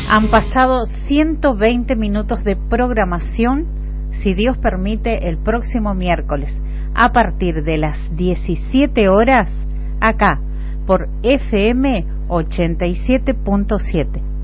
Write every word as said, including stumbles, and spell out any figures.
Han pasado ciento veinte minutos de programación. Si Dios permite, el próximo miércoles, a partir de las diecisiete horas, acá, por F M ochenta y siete punto siete.